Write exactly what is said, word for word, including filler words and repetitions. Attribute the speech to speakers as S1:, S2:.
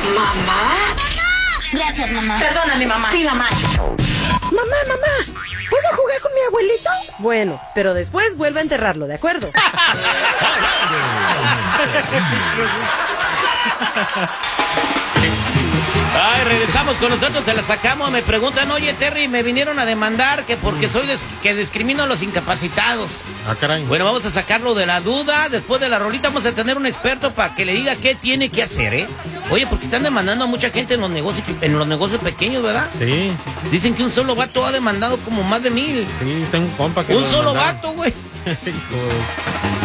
S1: ¿Mamá?
S2: Gracias, mamá.
S1: Perdóname, mamá. Sí, mamá.
S3: Mamá, mamá, ¿puedo jugar con mi abuelito?
S4: Bueno, pero después vuelve a enterrarlo, ¿de acuerdo?
S5: Ay, regresamos con nosotros, te la sacamos. Me preguntan, oye, Terry, me vinieron a demandar que porque soy des que discrimino a los incapacitados.
S6: Ah, caray.
S5: Bueno, vamos a sacarlo de la duda. Después de la rolita vamos a tener un experto para que le diga qué tiene que hacer, ¿eh? Oye, porque están demandando a mucha gente en los negocios, en los negocios pequeños, ¿verdad?
S6: Sí.
S5: Dicen que un solo vato ha demandado como más de mil.
S6: Sí, tengo un compa que
S5: Un
S6: lo
S5: solo
S6: demandaron.
S5: vato, güey.
S6: Hijo.